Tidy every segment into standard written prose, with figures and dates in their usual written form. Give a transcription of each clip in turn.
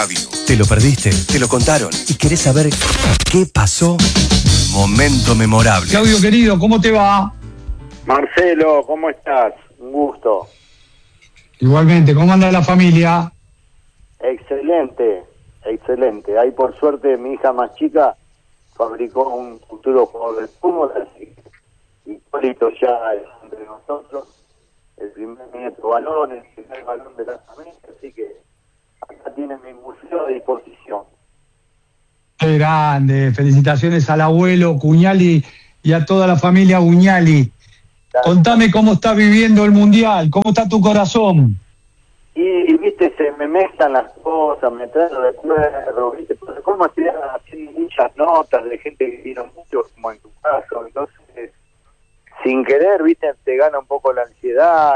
radio. ¿Te lo perdiste? ¿Te lo contaron? ¿Y querés saber qué pasó? Momento memorable. Claudio, querido, ¿cómo te va? Marcelo, ¿cómo estás? Un gusto. Igualmente, ¿cómo anda la familia? Excelente, excelente. Ahí por suerte mi hija más chica fabricó un futuro jugador de fútbol, así que Hipólito ya es entre nosotros, el primer nieto balón, el primer balón de la familia, así que acá tienen mi museo a disposición. Qué grande, felicitaciones al abuelo Cuñali y a toda la familia Cuñali. Contame cómo estás viviendo el Mundial, cómo está tu corazón. Y viste, se me mezclan las cosas, me traen recuerdos, viste, como estoy haciendo muchas notas de gente que vieron mucho, como en tu caso, entonces, sin querer, viste, te gana un poco la ansiedad,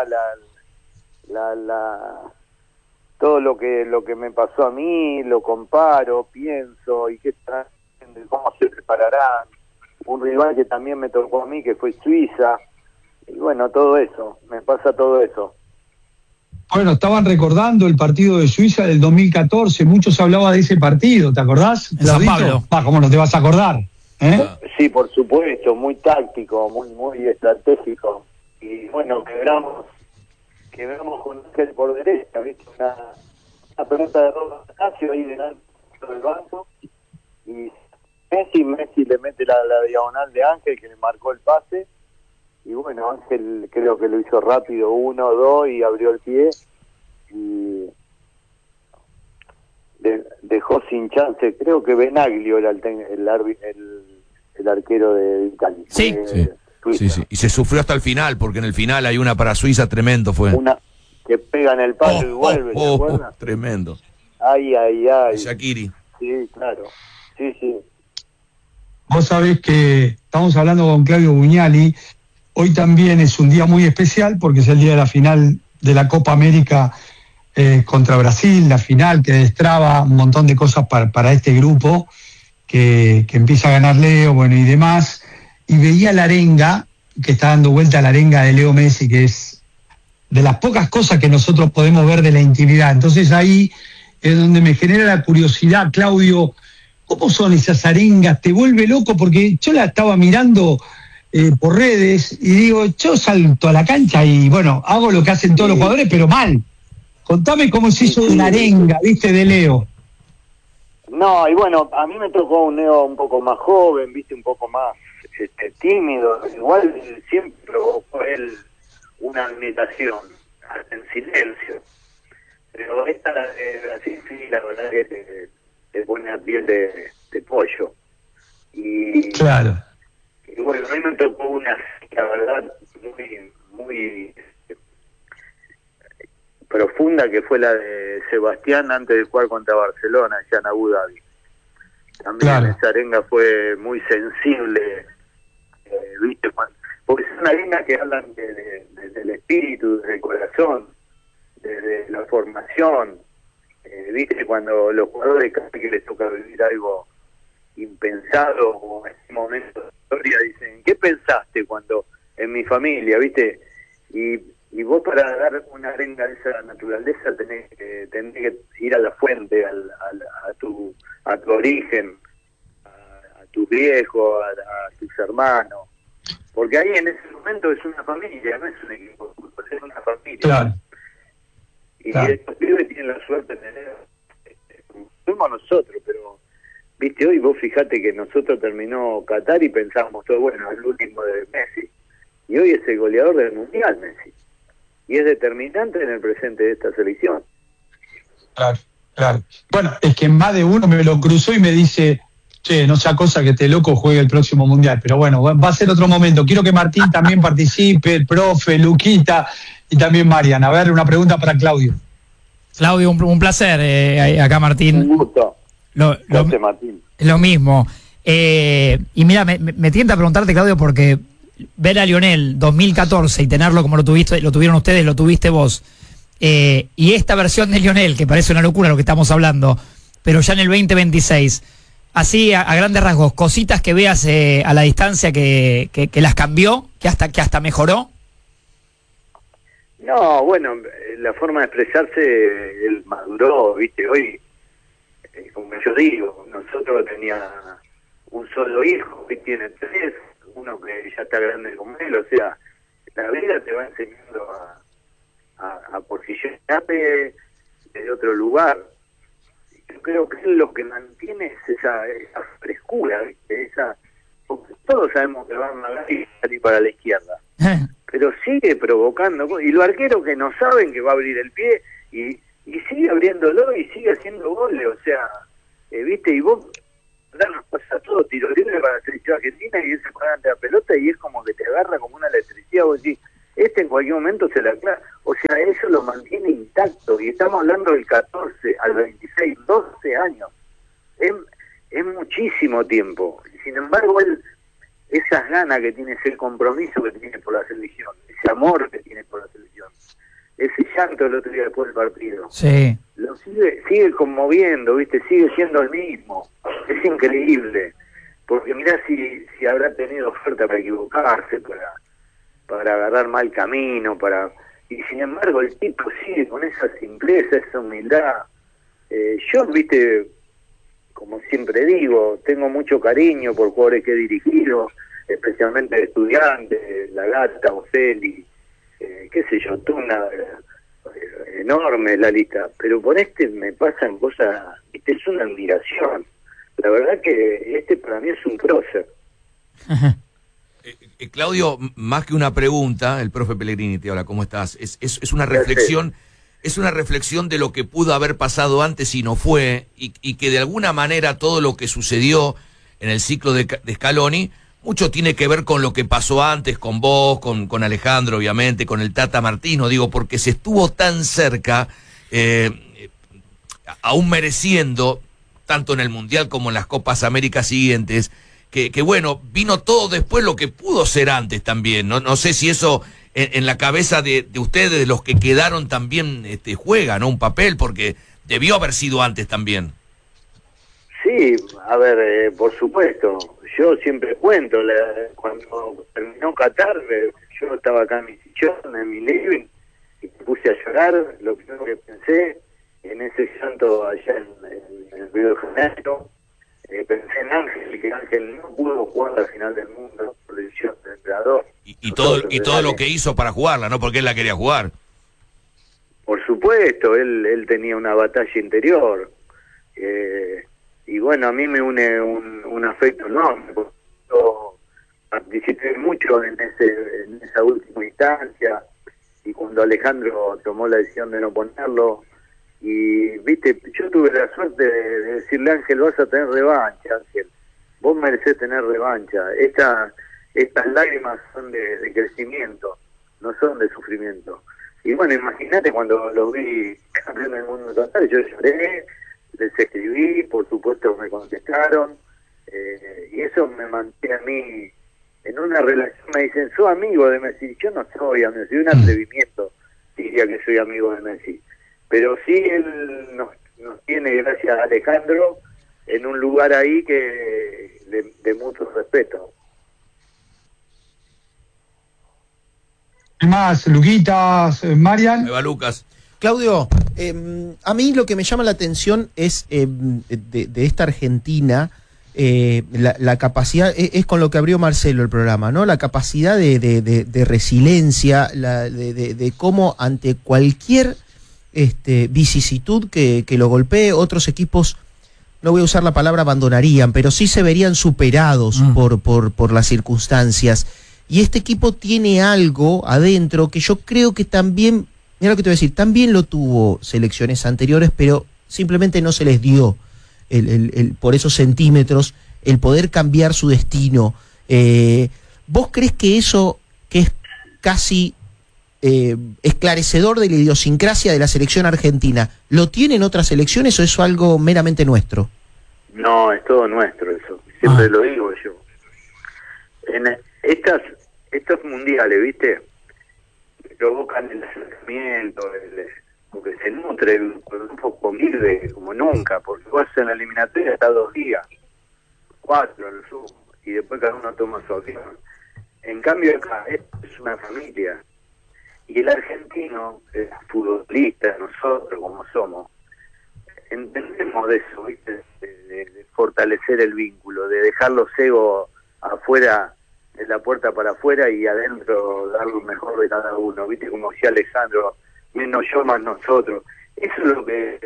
todo lo que me pasó a mí, lo comparo, pienso, y qué están haciendo, y cómo se prepararán. Un rival que también me tocó a mí, que fue Suiza, y bueno, todo eso, me pasa todo eso. Bueno, estaban recordando el partido de Suiza del 2014, muchos hablaban de ese partido, ¿te acordás? En San Pablo. ¿Cómo no te vas a acordar? Sí, por supuesto, muy táctico, muy estratégico. Y bueno, quebramos con Ángel por derecha, ¿viste? Una pelota de Roberto Ignacio ahí delante del banco. Y Messi le mete la diagonal de Ángel, que le marcó el pase. Y bueno, Ángel creo que lo hizo rápido, 1, 2, y abrió el pie. Y dejó sin chance, creo que Benaglio era el arquero de Italia. Sí. Sí. Y se sufrió hasta el final, porque en el final hay una para Suiza tremendo, fue. Una que pega en el palo y vuelve, ¿te acuerdas? Tremendo. Ay. Shaqiri. Sí, claro. Sí. Vos sabés que estamos hablando con Claudio Cuñali. Hoy también es un día muy especial porque es el día de la final de la Copa América contra Brasil, la final que destraba un montón de cosas para este grupo que empieza a ganar Leo, bueno, y demás. Y veía la arenga, que está dando vuelta a la arenga de Leo Messi, que es de las pocas cosas que nosotros podemos ver de la intimidad. Entonces ahí es donde me genera la curiosidad, Claudio, ¿cómo son esas arengas? ¿Te vuelve loco? Porque yo la estaba mirando por redes y digo, yo salto a la cancha y bueno, hago lo que hacen todos los jugadores, pero mal. Contame cómo se hizo una arenga, ¿viste? De Leo. No, y bueno, a mí me tocó un Leo un poco más joven, viste, un poco más tímido. Igual siempre provocó él una admiración, en silencio. Pero esta, la de Brasil, sí, la verdad que te pone a piel de pollo. Y claro. Y bueno, a mí me tocó una, la verdad, muy profunda, que fue la de Sebastián antes de jugar contra Barcelona, ya en Abu Dhabi. También esa arenga fue muy sensible, ¿viste? Porque son arengas que hablan del espíritu, del corazón, de la formación, ¿viste? Cuando los jugadores casi que les toca vivir algo impensado, o en ese momento de historia, dicen, ¿qué pensaste cuando en mi familia, viste? Y vos, para dar una arenga de esa naturaleza, tenés que ir a la fuente, a tu origen, a tus viejos, a tus hermanos, porque ahí en ese momento es una familia, no es un equipo de fútbol, es una familia. Claro. Y estos pibes tienen la suerte de tener, fuimos nosotros, pero viste, hoy vos fijate que nosotros terminó Qatar y pensamos todo, bueno, es el último de Messi, y hoy es el goleador del Mundial, Messi, y es determinante en el presente de esta selección. Claro. Bueno, es que más de uno me lo cruzó y me dice, che, no sea cosa que este loco juegue el próximo Mundial, pero bueno, va a ser otro momento. Quiero que Martín también participe, el profe, Luquita y también Marian. A ver, una pregunta para Claudio. Claudio, un placer, acá Martín. Un gusto. Gracias, Martín. Lo mismo. Y mira, me tienta preguntarte, Claudio, porque ver a Lionel 2014 y tenerlo como lo tuvieron ustedes, lo tuviste vos, y esta versión de Lionel, que parece una locura lo que estamos hablando, pero ya en el 2026, así a grandes rasgos, cositas que veas a la distancia que las cambió, que hasta mejoró. No, bueno, la forma de expresarse, él maduró, viste, hoy digo, nosotros tenía un solo hijo, que tiene 3, uno que ya está grande como él, o sea, la vida te va enseñando a posicionarte desde otro lugar. Yo creo que lo que mantiene es esa frescura, ¿viste? Porque todos sabemos que van a dar y salir para la izquierda, pero sigue provocando, y los arqueros que no saben que va a abrir el pie y sigue abriéndolo y sigue haciendo goles, o sea, viste, y vos nos pasa todo tiro libre para la selección argentina y él se juega ante la pelota y es como que te agarra como una electricidad, vos decís, en cualquier momento se la clava, o sea, eso lo mantiene intacto, y estamos hablando del 14 al 26, 12 años, es muchísimo tiempo, sin embargo él, esas ganas que tiene, ese compromiso que tiene por la selección, ese amor que tiene por la selección, ese llanto el otro día después del partido, sí, lo sigue conmoviendo, viste, sigue siendo el mismo, es increíble, porque mirá si habrá tenido oferta para equivocarse, para agarrar mal camino, y sin embargo el tipo sigue con esa simpleza, esa humildad. Yo, viste, como siempre digo, tengo mucho cariño por jugadores que he dirigido, especialmente de Estudiantes, La Gata, Boselli, qué sé yo, Tuna, enorme la lista, pero por me pasan cosas, viste, es una admiración. La verdad que para mí es un prócer. Claudio, más que una pregunta, el profe Pellegrini te habla, ¿cómo estás? Es una reflexión, es una reflexión de lo que pudo haber pasado antes y no fue, y que de alguna manera todo lo que sucedió en el ciclo de Scaloni, mucho tiene que ver con lo que pasó antes, con vos, con Alejandro, obviamente, con el Tata Martino, digo, porque se estuvo tan cerca, aún mereciendo, tanto en el Mundial como en las Copas Américas siguientes, que bueno, vino todo después lo que pudo ser antes también, no sé si eso en la cabeza de ustedes, de los que quedaron también juega, ¿no? Un papel, porque debió haber sido antes también. Sí, a ver, por supuesto, yo siempre cuento, cuando terminó Qatar, yo estaba acá en mi sillón, en mi living, y me puse a llorar, lo primero que pensé, en ese llanto allá en el Río de Janeiro, pensé en Ángel, que Ángel no pudo jugar la final del mundo por decisión del entrenador. Y todo lo que hizo para jugarla, ¿no? Porque él la quería jugar. Por supuesto, él tenía una batalla interior, y bueno, a mí me une un afecto enorme, porque yo participé mucho en esa última instancia, y cuando Alejandro tomó la decisión de no ponerlo, y viste, yo tuve la suerte de decirle a Ángel, vas a tener revancha, Ángel, vos merecés tener revancha, estas lágrimas son de crecimiento, no son de sufrimiento. Y bueno, imagínate cuando lo vi campeón del mundo total, yo lloré, les escribí, por supuesto me contestaron, y eso me mantiene a mí en una relación. Me dicen, ¿sos amigo de Messi? Yo no soy amigo, soy un atrevimiento, diría que soy amigo de Messi, pero sí él nos tiene, gracias a Alejandro, en un lugar ahí que de mucho respeto. ¿Qué más? Luquitas, Marian. Ahí va Lucas. Claudio, a mí lo que me llama la atención es de esta Argentina, la capacidad, es con lo que abrió Marcelo el programa, ¿no? La capacidad de resiliencia, de cómo ante cualquier vicisitud que lo golpee, otros equipos, no voy a usar la palabra abandonarían, pero sí se verían superados por las circunstancias. Y este equipo tiene algo adentro que yo creo que también, mira lo que te voy a decir, también lo tuvo selecciones anteriores, pero simplemente no se les dio por esos centímetros el poder cambiar su destino. ¿Vos crees que eso, que es casi esclarecedor de la idiosincrasia de la selección argentina, lo tienen otras selecciones o es algo meramente nuestro? No, es todo nuestro eso, siempre lo digo yo. En estos mundiales, ¿viste? Provocan el acercamiento, porque se nutre el grupo, convive como nunca, porque vas en la eliminatoria hasta 2 días, 4 lo sumo, y después cada uno toma su avión. En cambio acá, esto es una familia, y el argentino, el futbolista, nosotros como somos, entendemos de eso, ¿viste? De fortalecer el vínculo, de dejar los egos afuera, de la puerta para afuera, y adentro dar lo mejor de cada uno, ¿viste? Como decía Alejandro, menos yo, más nosotros. Eso es lo que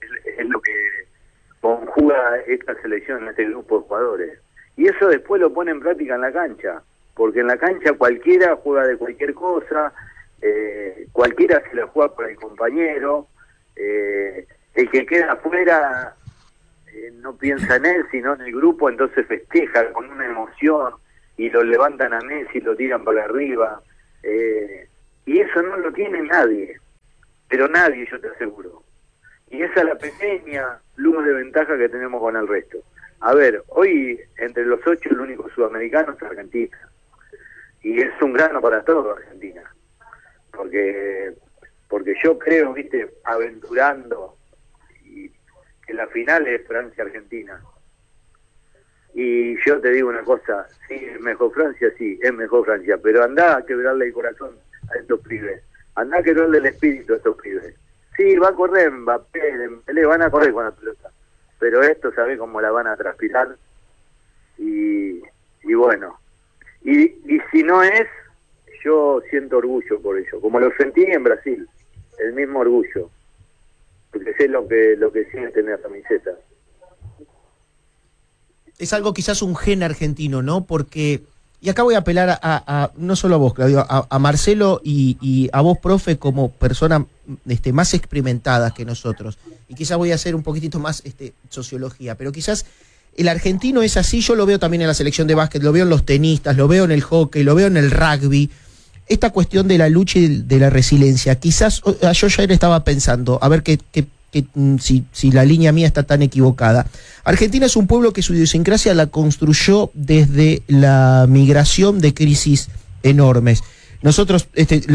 conjuga esta selección, este grupo de jugadores. Y eso después lo pone en práctica en la cancha, porque en la cancha cualquiera juega de cualquier cosa, cualquiera se la juega por el compañero, el que queda afuera no piensa en él, sino en el grupo, entonces festeja con una emoción, y lo levantan a Messi, lo tiran para arriba, y eso no lo tiene nadie, pero nadie, yo te aseguro. Y esa es la pequeña luz de ventaja que tenemos con el resto. A ver, hoy entre los 8 el único sudamericano es Argentina. Y es un grano para todo Argentina. Porque yo creo, viste, aventurando, y que la final es Francia-Argentina. Y yo te digo una cosa, sí, es mejor Francia, sí, es mejor Francia, pero andá a quebrarle el corazón a estos pibes. Andá a quebrarle el espíritu a estos pibes. Sí, va a correr Mbappé, Dembélé, van a correr con la pelota, pero esto sabe cómo la van a transpirar, y bueno, y si no es, yo siento orgullo por ello, como lo sentí en Brasil, el mismo orgullo, porque sé lo que siente en la camiseta. Es algo quizás un gen argentino, ¿no? Porque, y acá voy a apelar a no solo a vos, Claudio, a Marcelo y a vos, profe, como persona más experimentada que nosotros. Y quizás voy a hacer un poquitito más sociología, pero quizás el argentino es así. Yo lo veo también en la selección de básquet, lo veo en los tenistas, lo veo en el hockey, lo veo en el rugby. Esta cuestión de la lucha y de la resiliencia, quizás yo ya estaba pensando, a ver si la línea mía está tan equivocada. Argentina es un pueblo que su idiosincrasia la construyó desde la migración de crisis enormes. Nosotros,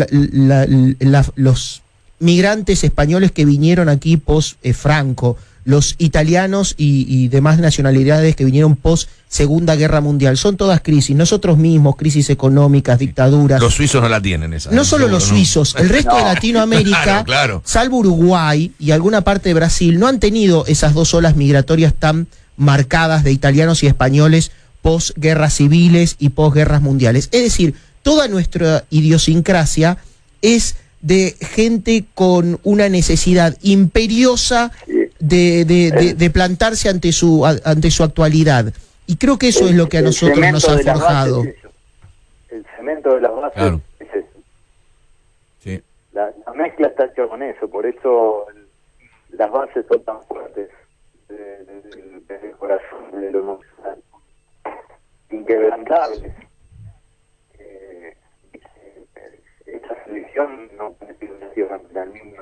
los migrantes españoles que vinieron aquí post-Franco, los italianos y demás nacionalidades que vinieron post Segunda Guerra Mundial, son todas crisis, nosotros mismos, crisis económicas, dictaduras. Los suizos no la tienen esa. No solo los suizos, el resto de Latinoamérica, claro. Salvo Uruguay y alguna parte de Brasil, no han tenido esas dos olas migratorias tan marcadas de italianos y españoles post-guerras civiles y post-guerras mundiales. Es decir, toda nuestra idiosincrasia es de gente con una necesidad imperiosa de plantarse ante su actualidad. Y creo que eso es lo que a nosotros nos ha forjado. El cemento de las bases, claro, es eso. Sí. La mezcla está hecha con eso, por eso las bases son tan fuertes desde el corazón, de lo emocional, inquebrantables. Esta selección no nació al mismo.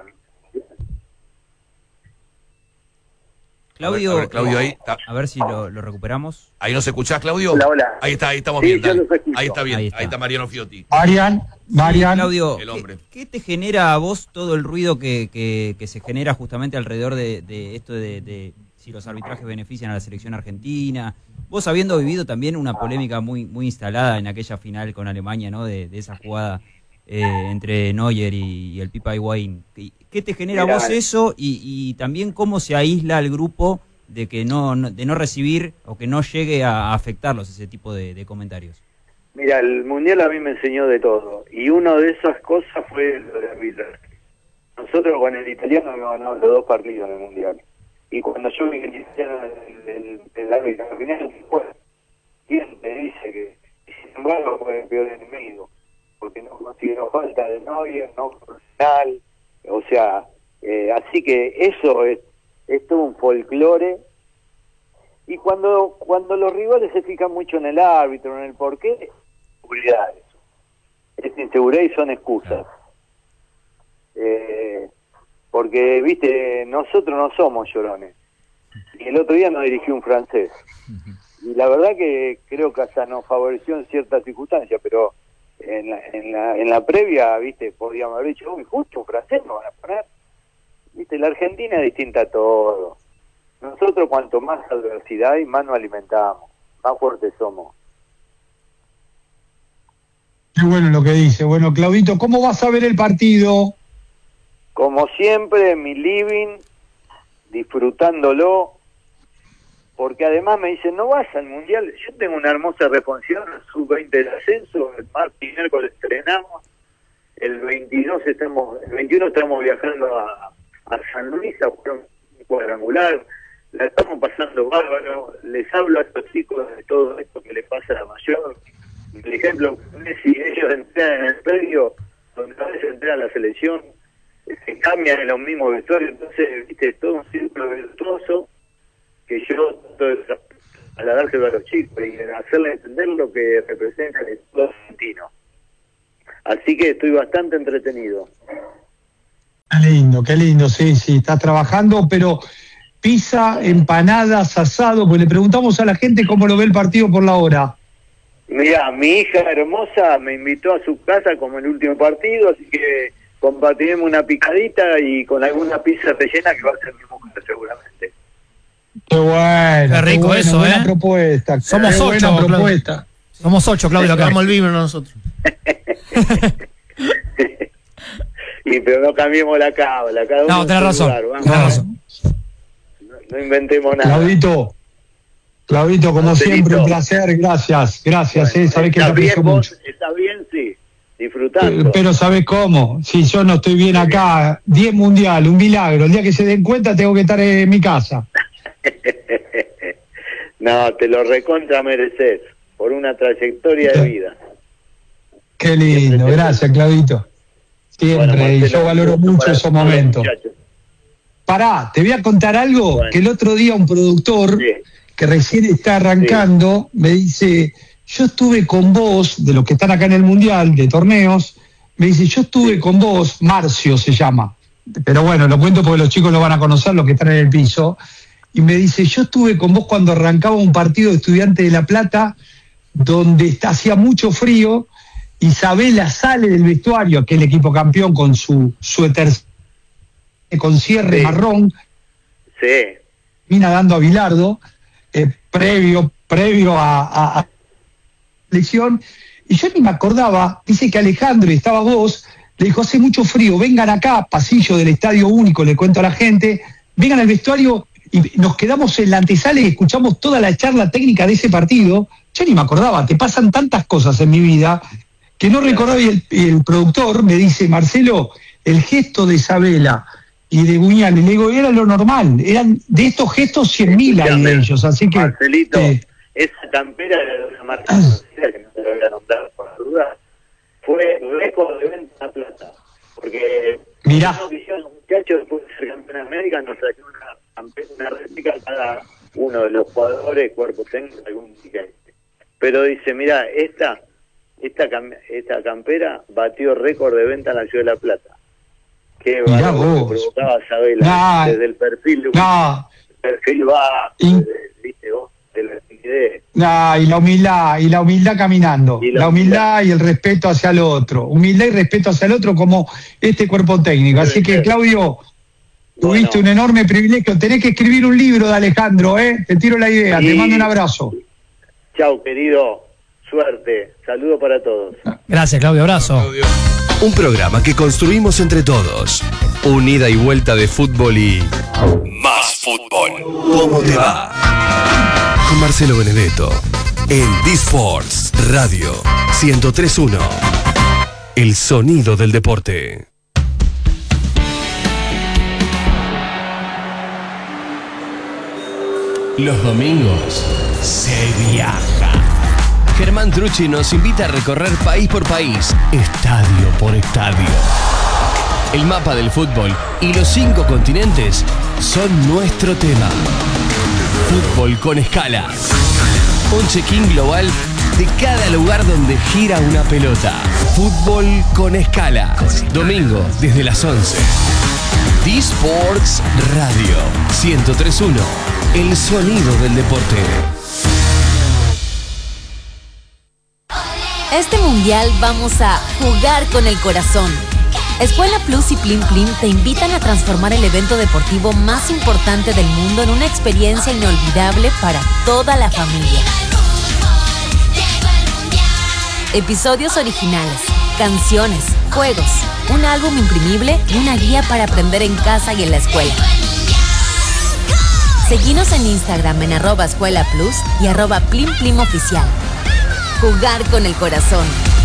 Claudio, ahí está. A ver si lo recuperamos. ¿Ahí nos escuchás, Claudio? Hola, hola. Ahí estamos sí, bien. Ahí está bien, ahí está Mariano Fiotti. Marian. Sí, Claudio, el hombre. ¿qué te genera a vos todo el ruido que se genera justamente alrededor de esto de si los arbitrajes benefician a la selección argentina? Vos habiendo vivido también una polémica muy instalada en aquella final con Alemania, ¿no? De esa jugada entre Neuer y el Pipa Higuaín. ¿Qué te genera a vos eso y también cómo se aísla el grupo de que de no recibir o que no llegue a afectarlos ese tipo de comentarios? Mira, el Mundial a mí me enseñó de todo, y una de esas cosas fue lo de arbitraje. Nosotros con el italiano hemos ganado los 2 partidos en el Mundial, y cuando yo vi que el italiano el árbitro al final, ¿quién te dice que sin embargo fue el peor enemigo? Porque no consiguieron falta de Neuer, no personal, o sea, así que eso es todo un folclore. Y cuando los rivales se fijan mucho en el árbitro, en el porqué, inseguridad eso. Es inseguridad y son excusas. Porque, viste, nosotros no somos llorones. Y el otro día nos dirigió un francés. Y la verdad que creo que hasta nos favoreció en ciertas circunstancias, pero en la previa, viste, podíamos haber dicho, uy, justo un francés nos van a poner. Viste, la Argentina es distinta a todo. Nosotros cuanto más adversidad hay, más nos alimentamos, más fuertes somos. Qué bueno lo que dice. Bueno, Claudito, ¿cómo vas a ver el partido? Como siempre, en mi living, disfrutándolo, porque además me dicen, no vas al Mundial. Yo tengo una hermosa responsabilidad, sub-20 del ascenso, el martes y miércoles estrenamos, el 21 estamos viajando a San Luis a jugar un cuadrangular, la estamos pasando bárbaro, les hablo a estos chicos de todo esto que les pasa a la mayor. Por ejemplo, si ellos entrenan en el predio, donde a veces entrena la selección, se cambian en los mismos vestuarios, entonces, viste, todo un círculo virtuoso que yo al dárselo a los chicos y hacerles entender lo que representa el Estado argentino. Así que estoy bastante entretenido. Qué lindo, sí, estás trabajando, pero pizza, empanadas, asado, pues le preguntamos a la gente cómo lo ve el partido por la hora. Mira, mi hija hermosa me invitó a su casa como el último partido, así que compartiremos una picadita y con alguna pizza rellena que va a ser mi mujer seguramente. Qué bueno. Qué rico eso, buena propuesta. Somos qué 8, buena propuesta. Somos 8, Claudio. Vamos al vino nosotros. Y pero no cambiemos la cábala, cada uno. No, tenés razón. No inventemos nada. Claudito, como Marcelito, siempre, un placer. Gracias. Bueno, Sabés que te aprecio mucho. ¿Estás bien? Sí. Disfrutando. Pero ¿sabés cómo? Si yo no estoy bien acá, 10 mundial, un milagro. El día que se den cuenta tengo que estar en mi casa. No, te lo recontra mereces por una trayectoria de vida. Qué lindo, gracias, Claudito. Siempre, Bueno, Marcelo, y yo valoro mucho esos momentos. Pará, te voy a contar algo, Bueno. que el otro día un productor que recién está arrancando me dice, yo estuve con vos, de los que están acá en el Mundial, de torneos, me dice, yo estuve con vos, Marcio se llama, pero bueno, lo cuento porque los chicos lo van a conocer, los que están en el piso, y me dice, yo estuve con vos cuando arrancaba un partido de Estudiantes de La Plata, donde hacía mucho frío, Isabela sale del vestuario, aquel equipo campeón con su suéter con cierre marrón, termina dando a Bilardo, previo a la elección, y yo ni me acordaba, dice que Alejandro, y estaba vos, le dijo, hace mucho frío, vengan acá, pasillo del Estadio Único, le cuento a la gente, vengan al vestuario, y nos quedamos en la antesala y escuchamos toda la charla técnica de ese partido. Yo ni me acordaba, te pasan tantas cosas en mi vida, que no recordaba, y el productor me dice, Marcelo, el gesto de Isabela y de Guiñán, le digo, era lo normal, eran de estos gestos 100.000 hay de ellos, así que... Marcelito, esa campera de una marca que no te lo voy a nombrar por la duda, fue récord de venta en La Plata, porque mirá, los muchachos después de ser campeón de América nos trajeron una réplica a cada uno de los jugadores, cuerpo técnico, algún dirigente. Pero dice, mira, esta campera batió récord de venta en la ciudad de La Plata. Qué valor que provocaba Isabela desde el perfil, el perfil bajo, viste vos, de la timidez. Y la humildad caminando, la humildad y el respeto hacia el otro, humildad y respeto hacia el otro como este cuerpo técnico. Así que, Claudio, tuviste un enorme privilegio, tenés que escribir un libro de Alejandro, te tiro la idea, te mando un abrazo. Chau, querido, suerte, saludo para todos. Gracias, Claudio, abrazo. Un programa que construimos entre todos. Un ida y vuelta de fútbol y más fútbol. ¿Cómo te va? Con Marcelo Benedetto en D-Sports Radio 103.1. El sonido del deporte. Los domingos se viaja. Germán Trucci nos invita a recorrer país por país, estadio por estadio. El mapa del fútbol y los 5 continentes son nuestro tema. Fútbol con escala. Un check-in global de cada lugar donde gira una pelota. Fútbol con escala. Domingo desde las 11. D-Sports Radio 103.1. El sonido del deporte. Este mundial vamos a jugar con el corazón. Escuela Plus y Plim Plim te invitan a transformar el evento deportivo más importante del mundo en una experiencia inolvidable para toda la familia. Episodios originales, canciones, juegos, un álbum imprimible y una guía para aprender en casa y en la escuela. Seguinos en Instagram en @escuelaplus y @plimplimoficial. Jugar con el corazón.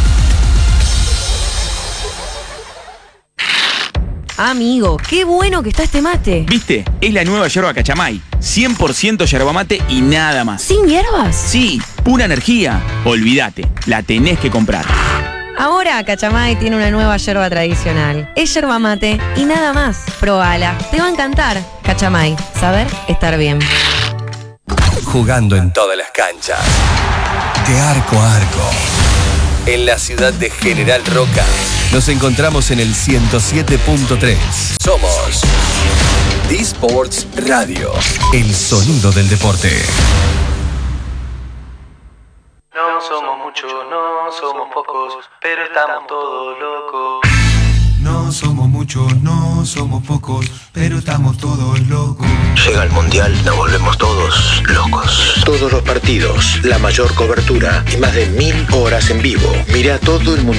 Amigo, qué bueno que está este mate. ¿Viste? Es la nueva yerba Cachamay. 100% yerba mate y nada más. ¿Sin hierbas? Sí, pura energía. Olvídate, la tenés que comprar. Ahora Cachamay tiene una nueva yerba tradicional. Es yerba mate y nada más. Probala, te va a encantar. Cachamay, saber estar bien. Jugando en todas las canchas. De arco a arco. En la ciudad de General Roca. Nos encontramos en el 107.3. Somos D-Sports Radio. El sonido del deporte. No somos muchos, no somos pocos, pero estamos todos locos. No somos muchos, no somos pocos, pero estamos todos locos. Llega el Mundial, nos volvemos todos locos. Todos los partidos, la mayor cobertura y más de 1000 horas en vivo. Mira todo el Mundial.